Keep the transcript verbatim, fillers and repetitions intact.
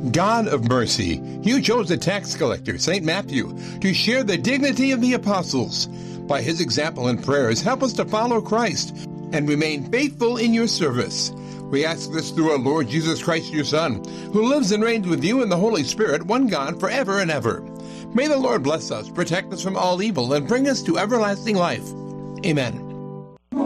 God of mercy, you chose the tax collector, Saint Matthew, to share the dignity of the apostles. By his example and prayers, help us to follow Christ and remain faithful in your service. We ask this through our Lord Jesus Christ, your Son, who lives and reigns with you in the Holy Spirit, one God, forever and ever. May the Lord bless us, protect us from all evil, and bring us to everlasting life. Amen.